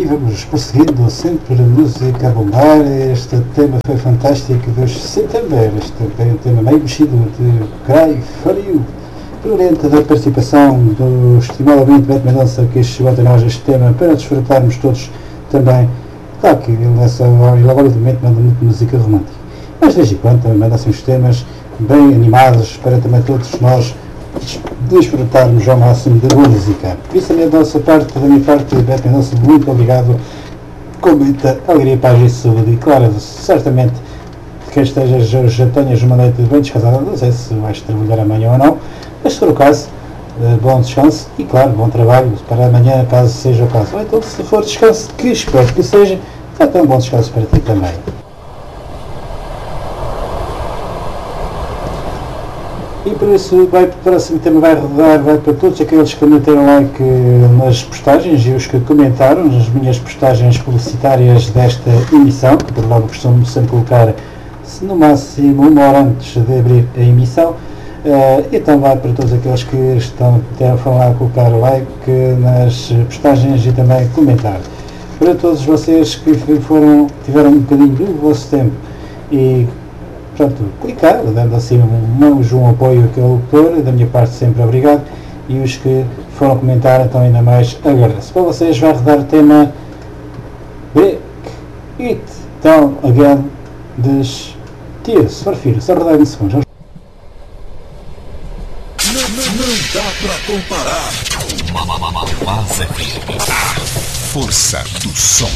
E vamos prosseguindo sempre música a bombar. Este tema foi fantástico dos September. Este foi um tema meio mexido de Cry for You. Proveniente da participação do estimado ouvinte Beto Mendonça, que chegou até nós este tema para desfrutarmos todos também. Claro que ele elaboradamente manda muito música romântica, mas de vez em quando também manda assim uns temas bem animados para também todos nós desfrutarmos ao máximo de boa música. Por isso, da minha parte, Beto Mendonça, muito obrigado, com muita alegria, paz e saúde. E claro, certamente que estejas, já tenhas uma noite bem descansada, não sei se vais trabalhar amanhã ou não, mas se for o caso, bom descanso e claro, bom trabalho para amanhã, caso seja o caso. Ou então, se for descanso, que espero que seja, então um bom descanso para ti também. E por isso, o próximo tema vai rodar, vai para todos aqueles que meteram like nas postagens e os que comentaram nas minhas postagens publicitárias desta emissão, que por logo costumo sempre colocar no máximo uma hora antes de abrir a emissão. Então vai para todos aqueles que foram lá colocar like nas postagens e também comentar. Para todos vocês que tiveram um bocadinho do vosso tempo e portanto, clicar, dando assim um apoio àquele autor, da minha parte sempre obrigado, e os que foram comentar, então ainda mais agradeço. Para vocês vai rodar o tema Break It Down Again dos Tears for Fears. Só rodar em segundos. Não dá pra comparar. Mas é força do som.